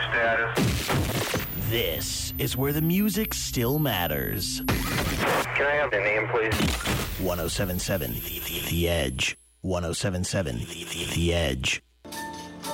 status. This is where the music still matters. Can I have the name, please? 1077 The Edge. 1077 The Edge.